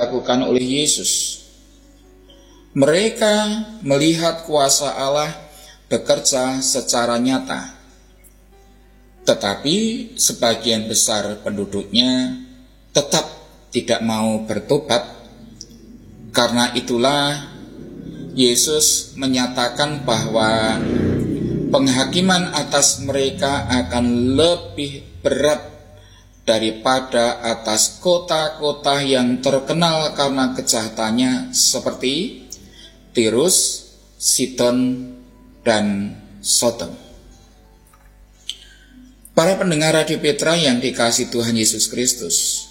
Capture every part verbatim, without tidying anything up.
dilakukan oleh Yesus. Mereka melihat kuasa Allah bekerja secara nyata. Tetapi sebagian besar penduduknya tetap tidak mau bertobat. Karena itulah Yesus menyatakan bahwa penghakiman atas mereka akan lebih berat daripada atas kota-kota yang terkenal karena kejahatannya seperti Tirus, Sidon, dan Sodom. Para pendengar Radio Petra yang dikasihi Tuhan Yesus Kristus,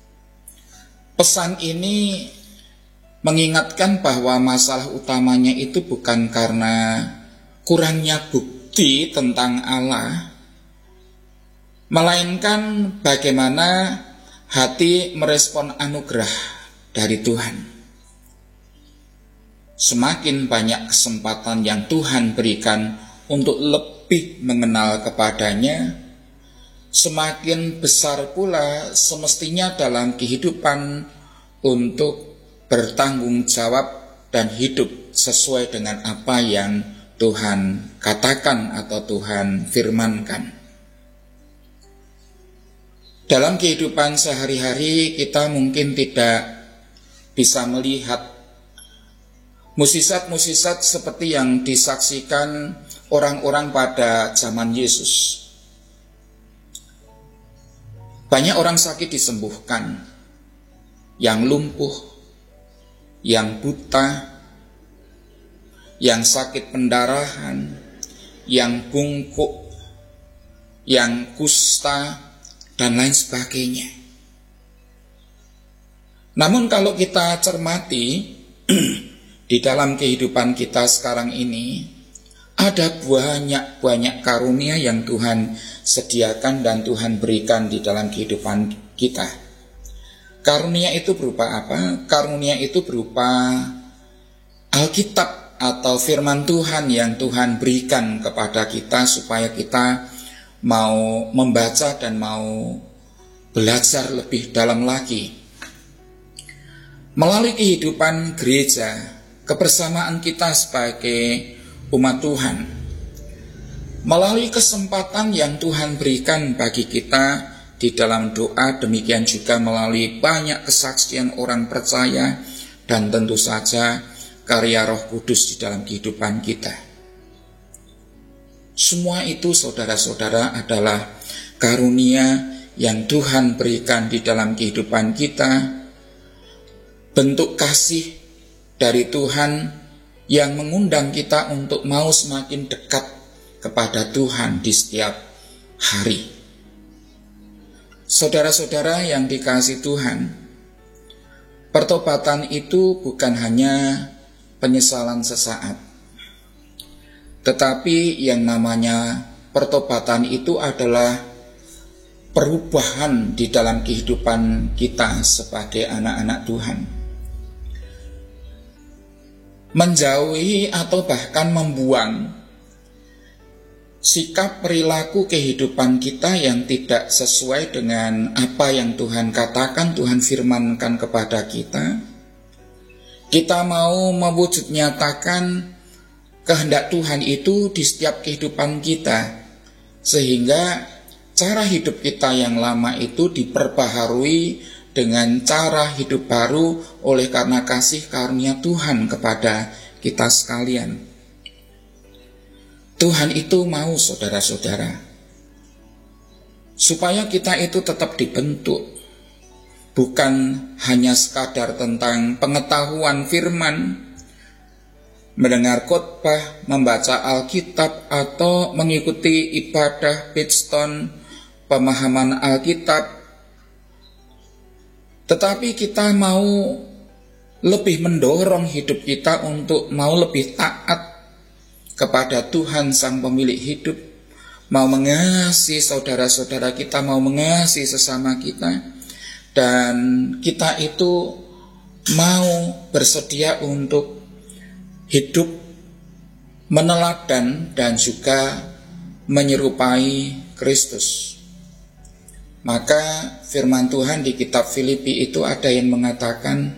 pesan ini mengingatkan bahwa masalah utamanya itu bukan karena kurangnya bukti tentang Allah, melainkan bagaimana hati merespon anugerah dari Tuhan. Semakin banyak kesempatan yang Tuhan berikan untuk lebih mengenal kepadanya, semakin besar pula semestinya dalam kehidupan untuk bertanggung jawab dan hidup sesuai dengan apa yang Tuhan katakan atau Tuhan firmankan. Dalam kehidupan sehari-hari kita mungkin tidak bisa melihat musisat-musisat seperti yang disaksikan orang-orang pada zaman Yesus. Banyak orang sakit disembuhkan, yang lumpuh, yang buta, yang sakit pendarahan, yang bungkuk, yang kusta, dan lain sebagainya. Namun kalau kita cermati di dalam kehidupan kita sekarang ini, ada banyak-banyak karunia yang Tuhan sediakan dan Tuhan berikan di dalam kehidupan kita. Karunia itu berupa apa? Karunia itu berupa Alkitab atau firman Tuhan yang Tuhan berikan kepada kita supaya kita mau membaca dan mau belajar lebih dalam lagi. Melalui kehidupan gereja, kebersamaan kita sebagai umat Tuhan, melalui kesempatan yang Tuhan berikan bagi kita di dalam doa, demikian juga melalui banyak kesaksian orang percaya dan tentu saja karya Roh Kudus di dalam kehidupan kita. Semua itu saudara-saudara adalah karunia yang Tuhan berikan di dalam kehidupan kita, bentuk kasih dari Tuhan yang mengundang kita untuk mau semakin dekat kepada Tuhan di setiap hari. Saudara-saudara yang dikasihi Tuhan, pertobatan itu bukan hanya penyesalan sesaat, tetapi yang namanya pertobatan itu adalah perubahan di dalam kehidupan kita sebagai anak-anak Tuhan. Menjauhi atau bahkan membuang sikap perilaku kehidupan kita yang tidak sesuai dengan apa yang Tuhan katakan, Tuhan firmankan kepada kita. Kita mau mewujud nyatakan kehendak Tuhan itu di setiap kehidupan kita, sehingga cara hidup kita yang lama itu diperbaharui dengan cara hidup baru oleh karena kasih karunia Tuhan kepada kita sekalian. Tuhan itu mau saudara-saudara, supaya kita itu tetap dibentuk, bukan hanya sekadar tentang pengetahuan firman, mendengar khotbah, membaca Alkitab, atau mengikuti ibadah Bidstone, pemahaman Alkitab. Tetapi kita mau lebih mendorong hidup kita untuk mau lebih taat kepada Tuhan Sang Pemilik hidup, mau mengasihi saudara-saudara kita, mau mengasihi sesama kita, dan kita itu mau bersedia untuk hidup meneladan dan juga menyerupai Kristus. Maka firman Tuhan di kitab Filipi itu ada yang mengatakan,